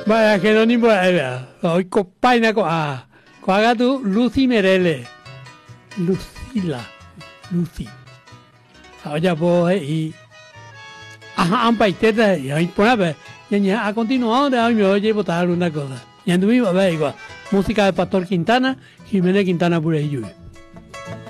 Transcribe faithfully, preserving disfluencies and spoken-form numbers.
Vaya, Jerónimo, hoy copaina con a, coaga tu Lucy Merele, Lucila, Lucy. Ahora pues y, ajá, han paiteta y ahí pues ya ya ha continuado de hoy me oye botar una cosa. Y anduvimos a ver igual música de Pastor Quintana, Jiménez Quintana por ahí.